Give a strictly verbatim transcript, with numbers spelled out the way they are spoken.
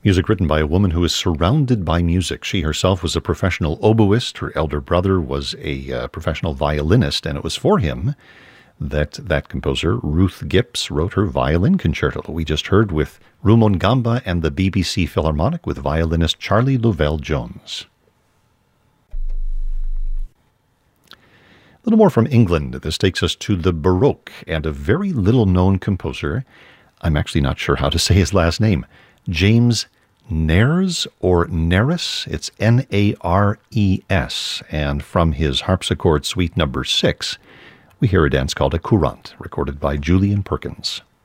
Music written by a woman who is surrounded by music. She herself was a professional oboist. Her elder brother was a uh, professional violinist, and it was for him that that composer, Ruth Gips, wrote her violin concerto that we just heard with Rumongamba and the B B C Philharmonic with violinist Charlie Lovell-Jones. A little more from England. This takes us to the Baroque and a very little-known composer. I'm actually not sure how to say his last name. James Nares or Nares. It's N A R E S. And from his harpsichord suite number six, we hear a dance called a courante, recorded by Julian Perkins.